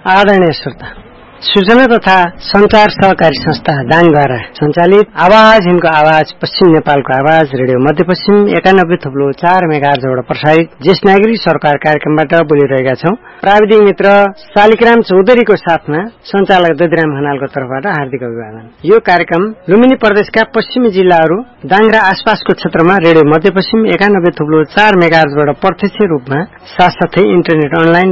आदरणीय श्रोता, सूचना तथा संचार सहकारी संस्था दाङद्वारा सञ्चालित आवाज हिन्दको आवाज पश्चिम नेपालको आवाज रेडियो मध्यपश्चिम 91.4 मेगाहर्जबाट प्रसारित ज्येष्ठ नागरिक सरकार कार्यक्रमबाट बोलिरहेका छौं। प्राविधिक मित्र शालिग्राम चौधरीको साथमा संचालक दधिराम खनालको तर्फबाट हार्दिक अभिवादन। यो कार्यक्रम लुम्बिनी प्रदेशका पश्चिमी जिल्लाहरू दाङ र आसपासको क्षेत्रमा रेडियो मध्यपश्चिम 91.4 मेगाहर्जबाट प्रत्यक्ष रूपमा साथसाथै इन्टरनेट अनलाइन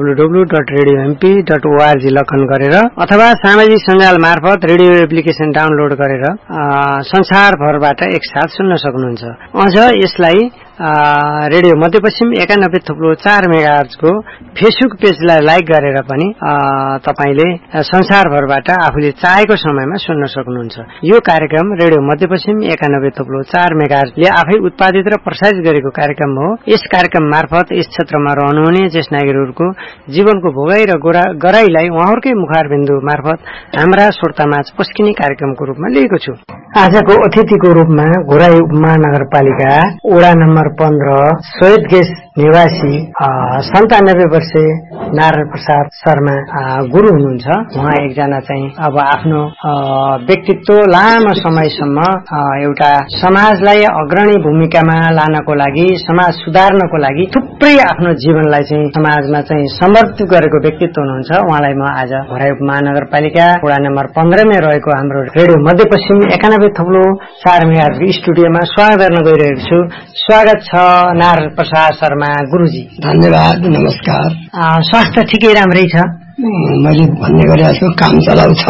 www.radiomp.org लगइन गरेर अथवा सामाजिक सञ्जाल मार्फत रेडियो एप्लिकेशन डाउनलोड गरेर संसारभरबाट एकसाथ सुन्न सक्नुहुन्छ। अझ यसलाई रेडियो मध्यपश्चिम 91.4 मेगाहर्जको फेसबुक पेजलाई लाइक गरेर पनि तपाईले संसारभरबाट आफूले चाहेको समयमा सुन्न सक्नुहुन्छ। यो कार्यक्रम रेडियो मध्यपश्चिम 91.4 मेगाहर्जले आफै उत्पादित र प्रसारित गरेको कार्यक्रम हो। यस कार्यक्रम मार्फत यस क्षेत्रमा रहनुहुने ज्येष्ठ नागरिकहरूको जीवनको भोगाई र गराईलाई उहाँहरूकै मुखारबिन्दु मार्फत हाम्रा श्रोतामाझ पस्किने कार्यक्रमको रूपमा लिएको छु। आजको अतिथिको रूपमा घोराई उपमहानगरपालिका वडा नम्बर 15 शहीद गेस निवासी 97 वर्षीय नारायण प्रसाद शर्मा गुरु हुनुहुन्छ। उहाँ एकजना चाहिँ अब आफ्नो व्यक्तित्व लामो समयसम्म एउटा समाजलाई अग्रणी भूमिकामा लानको लागि, समाज सुधार्नको लागि थुप्रै आफ्नो जीवनलाई चाहिँ समाजमा चाहिँ समर्पित गरेको व्यक्तित्व हुनुहुन्छ। उहाँलाई म आज घोराई उपमहानगरपालिका वडा नम्बर 15 मा रहेको हाम्रो रेडियो मध्यपश्चिम 91.4 मेगाहर्जको स्टुडियोमा स्वागत गर्न गइरहेको छु। स्वागत छ नारायण प्रसाद शर्मा गुरुजी। धन्यवाद, नमस्कार। स्वास्थ्य ठिकै राम्रै छ? मैले भन्ने गरेको छु, काम चलाउ छ।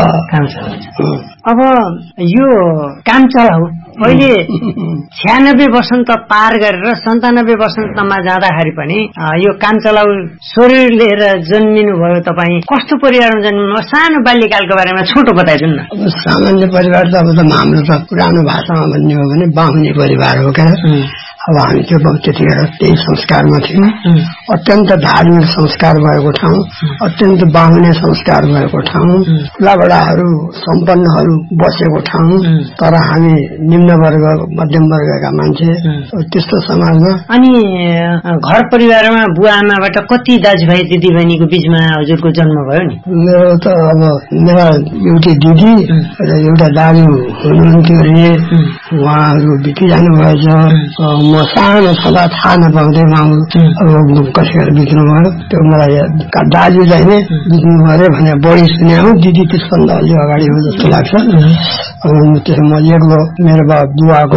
अब यो काम चलाउ अहिले 96 वसन्त पार गरेर 97 वसन्तमा जाँदाखेरि पनि यो काम चलाउ शरीर लिएर जन्मिनु भयो। तपाईँ कस्तो परिवारमा जन्मिनु? सानो बाल्यकालको बारेमा छोटो बताइदिनु न। सामान्य परिवार त अब हाम्रो त पुरानो भाषामा भन्ने हो भने बाहुने परिवार हो क्या। अब हामी त्यो त्यतिखेर त्यही संस्कारमा थियौँ। अत्यन्त धार्मिक संस्कार भएको ठाउँ, अत्यन्त बाहुने संस्कार भएको ठाउँ, ठुलाबडाहरू सम्पन्नहरू बसेको ठाउँ, तर हामी निम्न वर्ग मध्यम वर्गका मान्छे त्यस्तो समाजमा। अनि घर परिवारमा बुवा आमाबाट कति दाजुभाइ दिदीबहिनीको बीचमा हजुरको जन्म भयो नि? मेरो त अब मेरा एउटी दिदी र एउटा दाजु हुनुहुन्थ्यो अरे, उहाँहरू बितिजानु भएछ। म सानो छँदा थाहा नपाउँदै अब कसैहरू बित्नु भयो। त्यो मलाई दाजुलाई नै बित्नु भयो भने बढी सुने हो। दिदी त्यसभन्दा अलि अगाडि हो जस्तो लाग्छ। त्यसो म एक्लो मेरो बुवाको